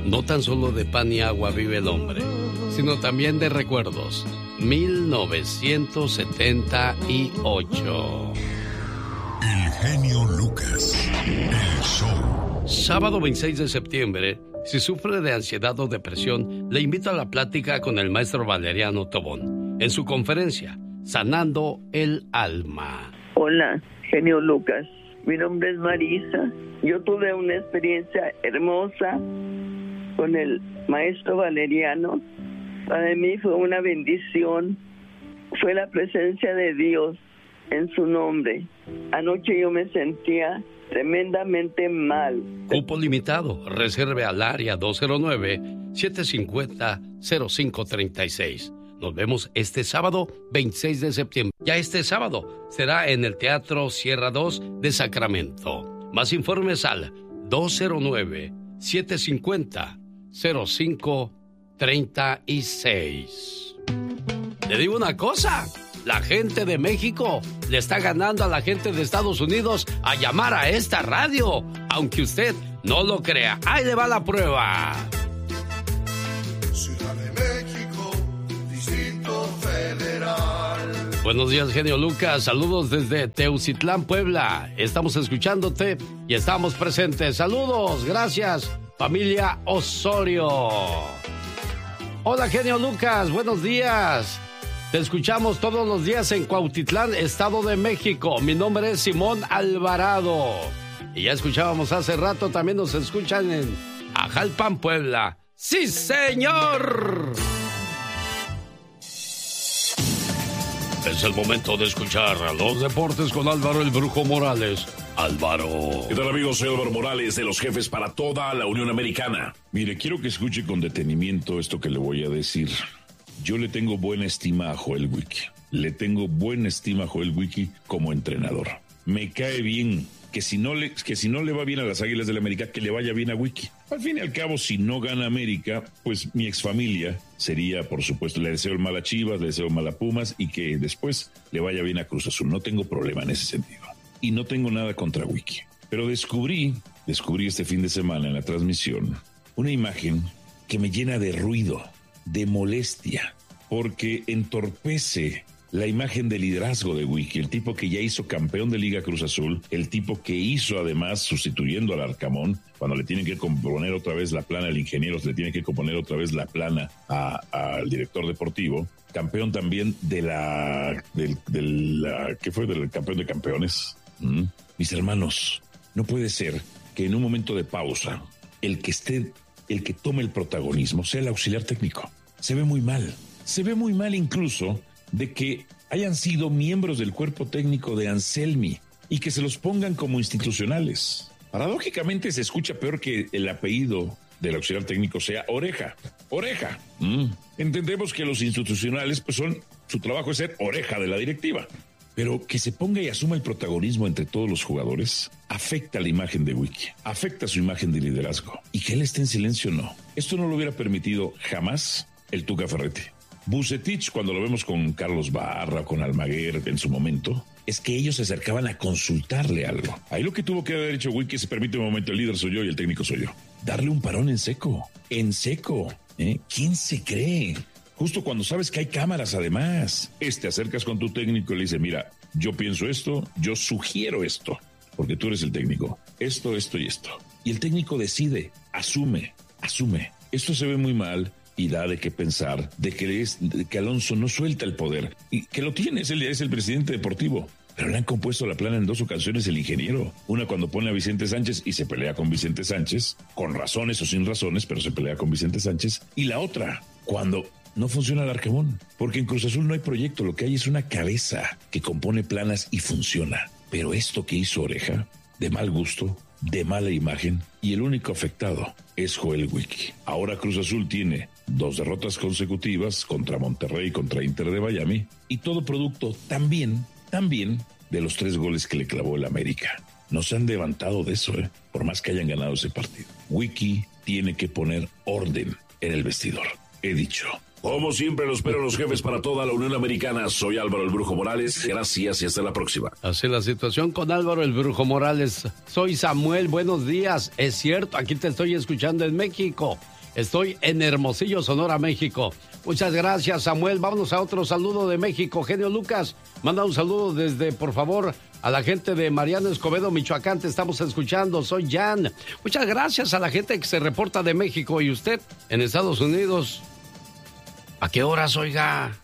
No tan solo de pan y agua vive el hombre, sino también de recuerdos. 1978. El genio Lucas, el show. Sábado 26 de septiembre, si sufre de ansiedad o depresión, le invito a la plática con el maestro Valeriano Tobón, en su conferencia, Sanando el Alma. Hola, genio Lucas. Mi nombre es Marisa. Yo tuve una experiencia hermosa con el maestro Valeriano. Para mí fue una bendición. Fue la presencia de Dios en su nombre. Anoche yo me sentía tremendamente mal. Cupo limitado. Reserve al área 209-750-0536. Nos vemos este sábado 26 de septiembre. Ya este sábado será en el Teatro Sierra 2 de Sacramento. Más informes al 209-750-0536. Le digo una cosa, la gente de México le está ganando a la gente de Estados Unidos a llamar a esta radio, aunque usted no lo crea. Ahí le va la prueba. Ciudad de México, Distrito Federal. Buenos días, genio Lucas. Saludos desde Teucitlán, Puebla. Estamos escuchándote y estamos presentes. Saludos, gracias, familia Osorio. Hola, genio Lucas, buenos días. Te escuchamos todos los días en Cuautitlán, Estado de México. Mi nombre es Simón Alvarado. Y ya escuchábamos hace rato, también nos escuchan en Ajalpan, Puebla. ¡Sí, señor! Es el momento de escuchar a los deportes con Álvaro el Brujo Morales. Álvaro. ¿Qué tal, amigos? Soy Álvaro Morales, de los jefes para toda la Unión Americana. Mire, quiero que escuche con detenimiento esto que le voy a decir. Yo le tengo buena estima a Joel Wiki. Le tengo buena estima a Joel Wiki como entrenador. Me cae bien que si no le va bien a las Águilas del América, que le vaya bien a Wiki. Al fin y al cabo, si no gana América, pues mi exfamilia sería, por supuesto, le deseo el mal a Chivas, le deseo el mal a Pumas y que después le vaya bien a Cruz Azul. No tengo problema en ese sentido. Y no tengo nada contra Wiki. Pero descubrí este fin de semana en la transmisión una imagen que me llena de ruido, de molestia, porque entorpece la imagen de liderazgo de Wiki, el tipo que ya hizo campeón de Liga Cruz Azul, el tipo que hizo además sustituyendo al Arcamón, cuando le tienen que componer otra vez la plana al ingeniero, le tienen que componer otra vez la plana al director deportivo, campeón también del campeón de campeones. Mis hermanos, no puede ser que en un momento de pausa, el que tome el protagonismo sea el auxiliar técnico. Se ve muy mal incluso de que hayan sido miembros del cuerpo técnico de Anselmi y que se los pongan como institucionales. Paradójicamente se escucha peor que el apellido del auxiliar técnico sea Oreja. Oreja. Entendemos que los institucionales, pues su trabajo es ser oreja de la directiva. Pero que se ponga y asuma el protagonismo entre todos los jugadores afecta la imagen de Wiki, afecta su imagen de liderazgo. Y que él esté en silencio, no. Esto no lo hubiera permitido jamás el Tuca Ferretti. Vucetich, cuando lo vemos con Carlos Barra, con Almaguer en su momento, es que ellos se acercaban a consultarle algo. Ahí lo que tuvo que haber hecho Wiki, se permite un momento, el líder soy yo y el técnico soy yo. Darle un parón en seco. ¿Quién se cree? Justo cuando sabes que hay cámaras además. Te acercas con tu técnico y le dices, mira, yo pienso esto, yo sugiero esto, porque tú eres el técnico. Esto y esto. Y el técnico decide, asume. Esto se ve muy mal y da de qué pensar de que Alonso no suelta el poder. Y que lo tiene, es el presidente deportivo. Pero le han compuesto la plana en 2 ocasiones el ingeniero. Una cuando pone a Vicente Sánchez y se pelea con Vicente Sánchez, con razones o sin razones, pero se pelea con Vicente Sánchez. Y la otra, cuando no funciona el Arcamón, porque en Cruz Azul no hay proyecto, lo que hay es una cabeza que compone planas y funciona. Pero esto que hizo Oreja, de mal gusto, de mala imagen, y el único afectado es Joel Wiki. Ahora Cruz Azul tiene 2 derrotas consecutivas contra Monterrey y contra Inter de Miami, y todo producto también de los 3 goles que le clavó el América. No se han levantado de eso, por más que hayan ganado ese partido. Wiki tiene que poner orden en el vestidor. He dicho. Como siempre, los espero los jefes para toda la Unión Americana. Soy Álvaro el Brujo Morales. Gracias y hasta la próxima. Así la situación con Álvaro el Brujo Morales. Soy Samuel, buenos días. Es cierto, aquí te estoy escuchando en México. Estoy en Hermosillo, Sonora, México. Muchas gracias, Samuel. Vámonos a otro saludo de México. Genio Lucas, manda un saludo desde, por favor, a la gente de Mariano Escobedo, Michoacán. Te estamos escuchando. Soy Jan. Muchas gracias a la gente que se reporta de México. ¿Y usted en Estados Unidos? ¿A qué horas, oiga?